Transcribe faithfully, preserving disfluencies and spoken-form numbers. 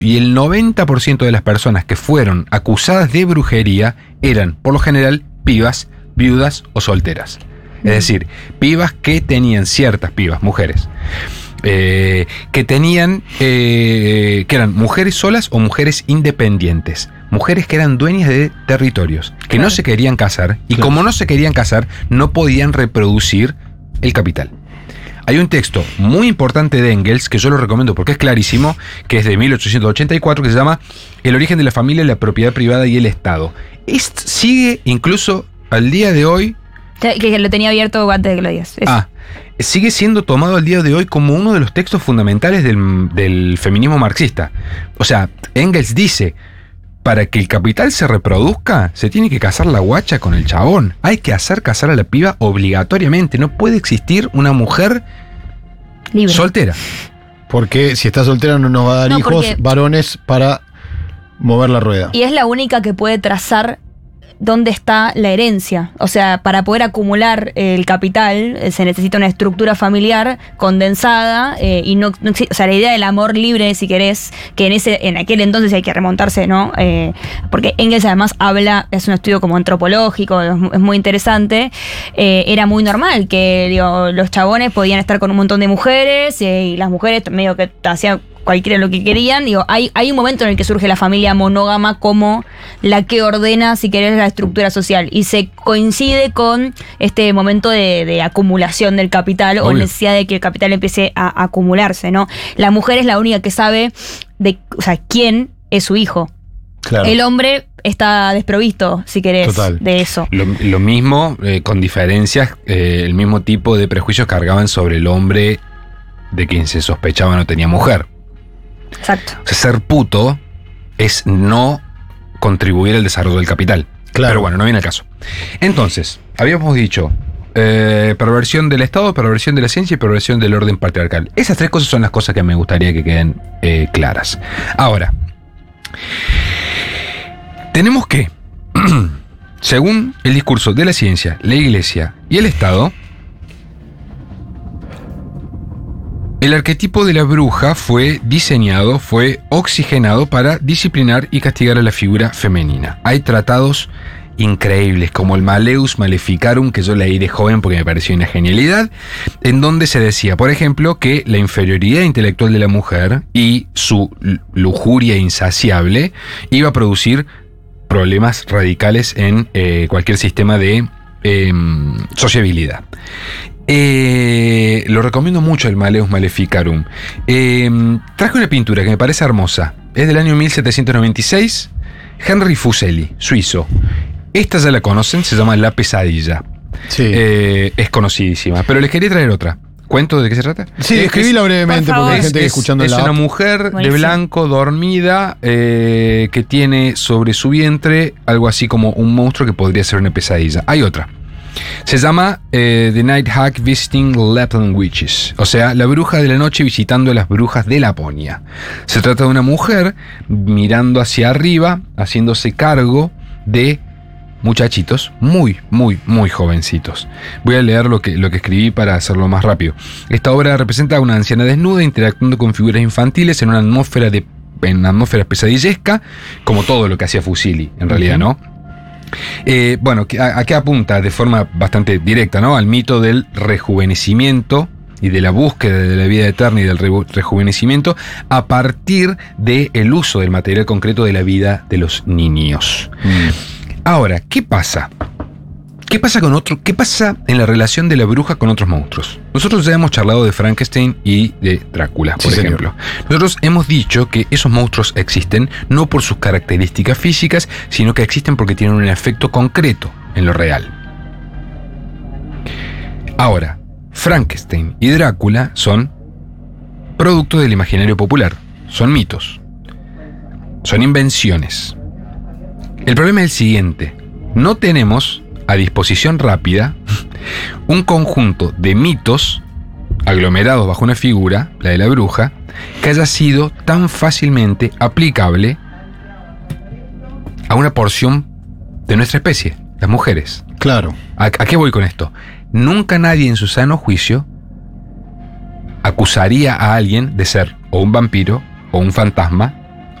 y el noventa por ciento de las personas que fueron acusadas de brujería eran, por lo general, pibas, viudas o solteras. Es decir, pibas que tenían ciertas pibas, mujeres, eh, que tenían, eh, que eran mujeres solas o mujeres independientes. Mujeres que eran dueñas de territorios, que claro. no se querían casar, y claro. como no se querían casar, no podían reproducir el capital. Hay un texto muy importante de Engels, que yo lo recomiendo porque es clarísimo, que es de mil ochocientos ochenta y cuatro, que se llama El origen de la familia, la propiedad privada y el Estado. Es, sigue incluso al día de hoy... Que lo tenía abierto antes de que lo digas. Eso. Ah, sigue siendo tomado al día de hoy como uno de los textos fundamentales del, del feminismo marxista. O sea, Engels dice, para que el capital se reproduzca, se tiene que casar la guacha con el chabón. Hay que hacer casar a la piba obligatoriamente. No puede existir una mujer libre, soltera. Porque si está soltera no nos va a dar no, hijos porque... varones para mover la rueda. Y es la única que puede trazar dónde está la herencia. O sea, para poder acumular el capital eh, se necesita una estructura familiar condensada eh, y no, no existe, o sea, la idea del amor libre, si querés, que en ese en aquel entonces hay que remontarse, ¿no? Eh, porque Engels además habla, es un estudio como antropológico, es, es muy interesante, eh, era muy normal que digo, los chabones podían estar con un montón de mujeres eh, y las mujeres medio que hacían cualquiera lo que querían. Digo, hay, hay un momento en el que surge la familia monógama como la que ordena, si querés, la estructura social. Y se coincide con este momento de, de acumulación del capital. Obvio. O necesidad de que el capital empiece a, a acumularse, ¿no? La mujer es la única que sabe de, o sea, quién es su hijo. Claro. El hombre está desprovisto, si querés, Total. de eso. Lo, lo mismo, eh, con diferencias, eh, el mismo tipo de prejuicios cargaban sobre el hombre de quien se sospechaba no tenía mujer. Exacto. O sea, ser puto es no contribuir al desarrollo del capital. Claro. Pero bueno, no viene al caso. Entonces, habíamos dicho eh, perversión del Estado, perversión de la ciencia y perversión del orden patriarcal. Esas tres cosas son las cosas que me gustaría que queden eh, claras. Ahora, tenemos que, según el discurso de la ciencia, la Iglesia y el Estado, el arquetipo de la bruja fue diseñado, fue oxigenado para disciplinar y castigar a la figura femenina. Hay tratados increíbles como el Malleus Maleficarum, que yo leí de joven porque me pareció una genialidad, en donde se decía, por ejemplo, que la inferioridad intelectual de la mujer y su lujuria insaciable iba a producir problemas radicales en eh, cualquier sistema de eh, sociabilidad. Eh, lo recomiendo mucho el Malleus Maleficarum. Eh, traje una pintura que me parece hermosa. Es del año mil setecientos noventa y seis. Henry Fuseli, suizo. Esta ya la conocen, se llama La Pesadilla. Sí. Eh, es conocidísima. Pero les quería traer otra. ¿Cuento de qué se trata? Sí, es, escribíla brevemente por porque hay gente es, escuchando es la Es una app. mujer Buenísimo. de blanco dormida eh, que tiene sobre su vientre algo así como un monstruo que podría ser una pesadilla. Hay otra. Se llama eh, The Night Hag Visiting Lapland Witches, o sea, la bruja de la noche visitando a las brujas de Laponia. Se trata de una mujer mirando hacia arriba, haciéndose cargo de muchachitos muy, muy, muy jovencitos. Voy a leer lo que, lo que escribí para hacerlo más rápido. Esta obra representa a una anciana desnuda interactuando con figuras infantiles en una atmósfera, de, en una atmósfera pesadillesca, como todo lo que hacía Fuseli, en realidad, ¿no? Eh, bueno, ¿a, ¿a qué apunta de forma bastante directa, ¿no? Al mito del rejuvenecimiento y de la búsqueda de la vida eterna y del re rejuvenecimiento a partir del uso del material concreto de la vida de los niños. Mm. Ahora, ¿qué pasa? ¿Qué pasa con otro? ¿Qué pasa en la relación de la bruja con otros monstruos? Nosotros ya hemos charlado de Frankenstein y de Drácula, por sí, ejemplo. Señor. Nosotros hemos dicho que esos monstruos existen no por sus características físicas, sino que existen porque tienen un efecto concreto en lo real. Ahora, Frankenstein y Drácula son producto del imaginario popular, son mitos, son invenciones. El problema es el siguiente: no tenemos a disposición rápida un conjunto de mitos aglomerados bajo una figura, la de la bruja, que haya sido tan fácilmente aplicable a una porción de nuestra especie, las mujeres. Claro. ¿A, a qué voy con esto? Nunca nadie en su sano juicio acusaría a alguien de ser o un vampiro, o un fantasma,